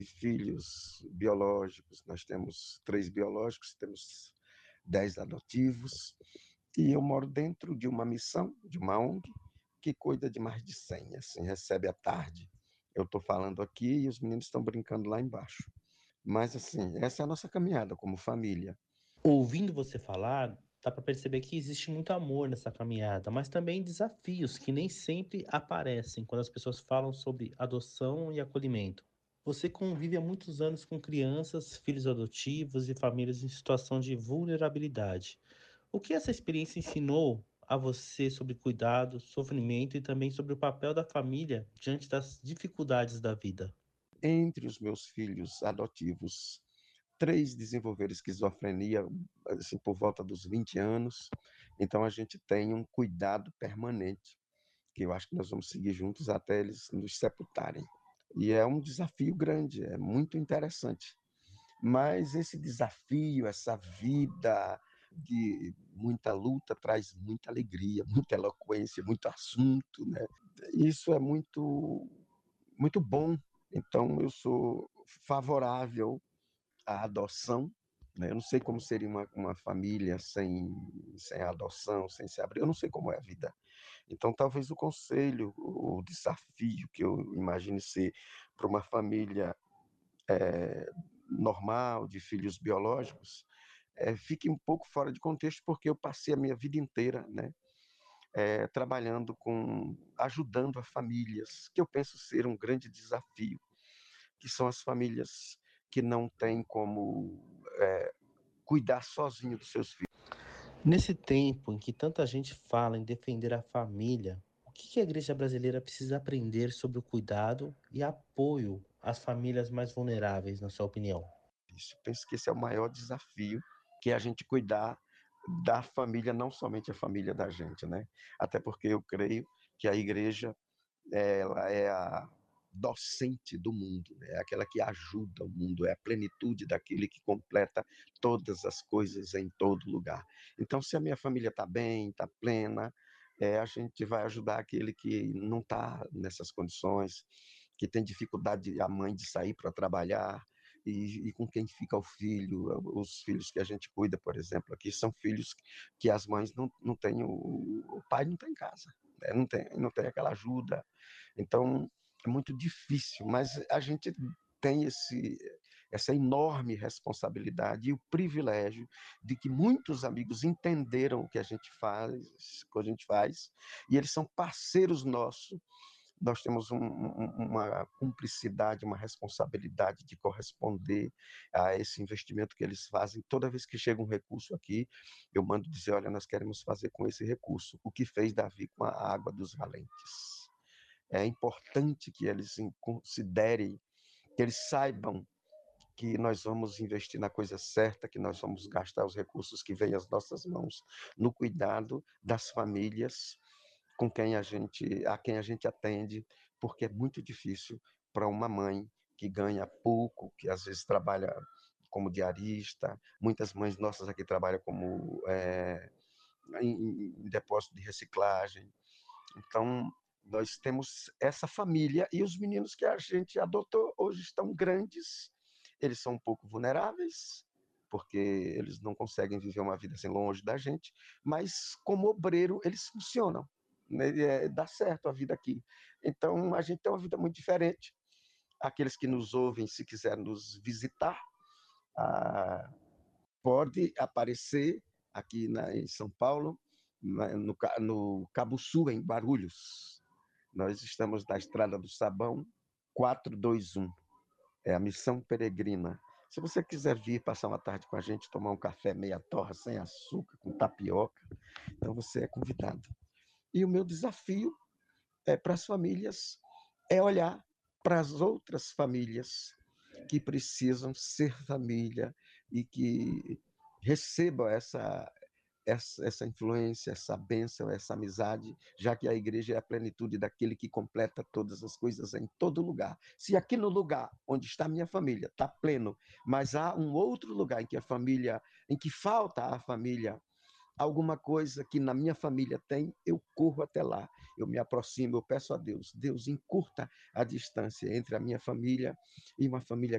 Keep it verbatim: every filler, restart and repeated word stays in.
filhos biológicos, nós temos três biológicos, temos dez adotivos, e eu moro dentro de uma missão, de uma O N G, que cuida de mais de cem, assim, recebe à tarde. Eu estou falando aqui e os meninos estão brincando lá embaixo. Mas, assim, essa é a nossa caminhada como família. Ouvindo você falar, dá para perceber que existe muito amor nessa caminhada, mas também desafios que nem sempre aparecem quando as pessoas falam sobre adoção e acolhimento. Você convive há muitos anos com crianças, filhos adotivos e famílias em situação de vulnerabilidade. O que essa experiência ensinou a você sobre cuidado, sofrimento e também sobre o papel da família diante das dificuldades da vida? Entre os meus filhos adotivos, três desenvolveram esquizofrenia assim, por volta dos vinte anos, então a gente tem um cuidado permanente, que eu acho que nós vamos seguir juntos até eles nos sepultarem. E é um desafio grande, é muito interessante. Mas esse desafio, essa vida de muita luta traz muita alegria, muita eloquência, muito assunto, né? Isso é muito muito bom. Então eu sou favorável à adoção, né? Eu não sei como seria uma, uma família sem sem adoção, sem se abrir. Eu não sei como é a vida. Então talvez o conselho, o desafio que eu imagine ser para uma família é, normal, de filhos biológicos, é, fique um pouco fora de contexto, porque eu passei a minha vida inteira, né, é, trabalhando com, ajudando a famílias, que eu penso ser um grande desafio, que são as famílias que não têm como é, cuidar sozinho dos seus filhos. Nesse tempo em que tanta gente fala em defender a família, o que a igreja brasileira precisa aprender sobre o cuidado e apoio às famílias mais vulneráveis, na sua opinião? Eu penso que esse é o maior desafio, que é a gente cuidar da família, não somente a família da gente, né? Até porque eu creio que a igreja ela é a docente do mundo, né? É aquela que ajuda o mundo, é a plenitude daquele que completa todas as coisas em todo lugar. Então, se a minha família está bem, está plena, é, a gente vai ajudar aquele que não está nessas condições, que tem dificuldade a mãe de sair para trabalhar, e, e, com quem fica o filho, os filhos que a gente cuida, por exemplo, aqui são filhos que as mães não, não têm, o, o pai não está em casa, né? não, tem, não tem aquela ajuda, então é muito difícil, mas a gente tem esse, essa enorme responsabilidade e o privilégio de que muitos amigos entenderam o que a gente faz, o que a gente faz, e eles são parceiros nossos. Nós temos um, um, uma cumplicidade, uma responsabilidade de corresponder a esse investimento que eles fazem. Toda vez que chega um recurso aqui, eu mando dizer, olha, nós queremos fazer com esse recurso o que fez Davi com a água dos valentes. É importante que eles considerem, que eles saibam que nós vamos investir na coisa certa, que nós vamos gastar os recursos que vêm às nossas mãos no cuidado das famílias com quem a gente, a quem a gente atende, porque é muito difícil para uma mãe que ganha pouco, que às vezes trabalha como diarista, muitas mães nossas aqui trabalham como é, em, em depósito de reciclagem. Então, nós temos essa família e os meninos que a gente adotou hoje estão grandes, eles são um pouco vulneráveis, porque eles não conseguem viver uma vida assim longe da gente, mas como obreiro eles funcionam, né? É, dá certo a vida aqui. Então, a gente tem uma vida muito diferente. Aqueles que nos ouvem, se quiser nos visitar, ah, pode aparecer aqui na, em São Paulo, na, no, no Cabo Sul, em Guarulhos. Nós estamos na Estrada do Sabão quatrocentos e vinte e um. É a Missão Peregrina. Se você quiser vir passar uma tarde com a gente, tomar um café meia torra, sem açúcar, com tapioca, então você é convidado. E o meu desafio é para as famílias é olhar para as outras famílias que precisam ser família e que recebam essa, essa, essa influência, essa bênção, essa amizade, já que a igreja é a plenitude daquele que completa todas as coisas em todo lugar. Se aqui no lugar onde está a minha família está pleno, mas há um outro lugar em que a família, em que falta a família alguma coisa que na minha família tem, eu corro até lá, eu me aproximo, eu peço a Deus, Deus encurta a distância entre a minha família e uma família